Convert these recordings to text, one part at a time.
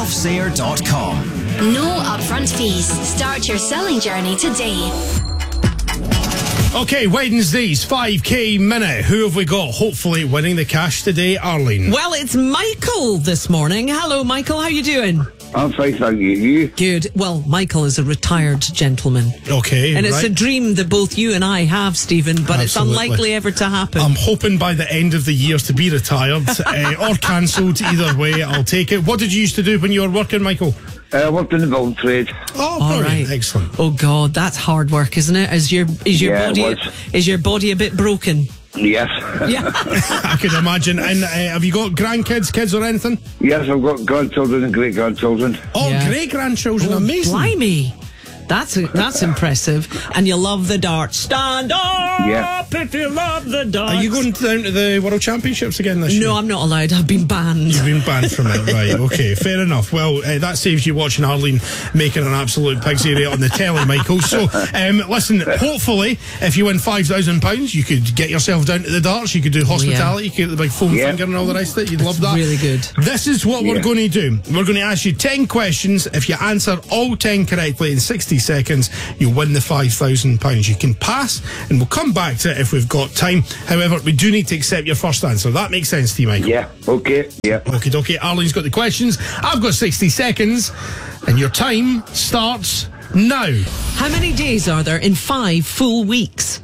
Offsayer.com. No upfront fees. Start your selling journey today. Okay, Wednesday's 5K minute. Who have we got hopefully winning the cash today, Arlene? Well, it's Michael this morning. Hello, Michael. How you doing? I'm fine, thank you. You? Good. Well, Michael is a retired gentleman. Okay, And it's right. a dream that both you and I have, Stephen, but Absolutely. it's unlikely ever to happen. I'm hoping by the end of the year to be retired or cancelled. Either way, I'll take it. What did you used to do when you were working, Michael? I worked in the building trade. Oh, All brilliant. right. Excellent. Oh God, that's hard work, isn't it? Is your Yeah, it body was. is your body a bit broken? Yes. Yeah. I could imagine. And have you got grandkids, kids or anything? Yes, I've got grandchildren and great-grandchildren. Oh, Yeah. great-grandchildren. Amazing. Blimey. That's impressive. And you love the darts. Stand up Yeah. if you love the darts. Are you going down to the World Championships again this year? No, I'm not allowed. I've been banned. You've been banned from it, right? Okay, fair enough. Well, that saves you watching Arlene making an absolute pig's area on the telly, Michael. So, listen, hopefully, if you win £5,000, you could get yourself down to the darts. You could do hospitality, you could get the big foam Yeah. finger and all the rest of it. You'd love that. Really good. This is what we're Yeah. going to do. We're going to ask you 10 questions. If you answer all 10 correctly in 60 seconds, you win the £5,000. You can pass, and we'll come back to it if we've got time. However, we do need to accept your first answer. That makes sense to you, Michael? Yeah, okay, yeah. Okie dokie. Arlene's got the questions. I've got 60 seconds, and your time starts now. How many days are there in 5 full weeks?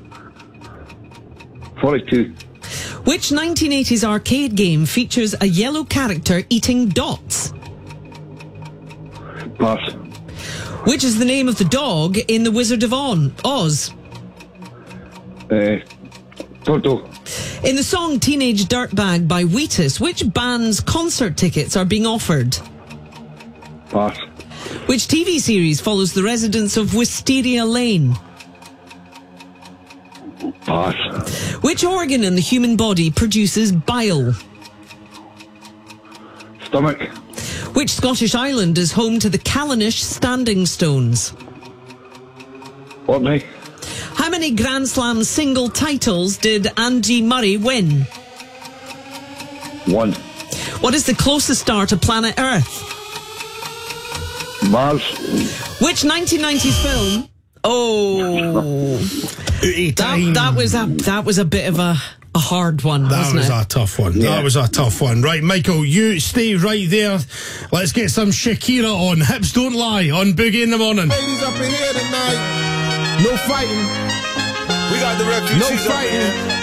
42. Which 1980s arcade game features a yellow character eating dots? Pass. Which is the name of the dog in The Wizard of Oz? Toto. In the song Teenage Dirtbag by Wheatus, which band's concert tickets are being offered? Pass. Which TV series follows the residents of Wisteria Lane? Pass. Which organ in the human body produces bile? Stomach. Which Scottish island is home to the Callanish Standing Stones? Orkney. How many Grand Slam single titles did Andy Murray win? 1. What is the closest star to planet Earth? Mars. Which 1990s film? Oh, that was a bit of a hard one, That wasn't was it? a tough one. Yeah. That was a tough one. Right, Michael, you stay right there. Let's get some Shakira on. Hips Don't Lie on Boogie in the Morning. Ladies up in here tonight. No fighting. We got the refugees. No fighting.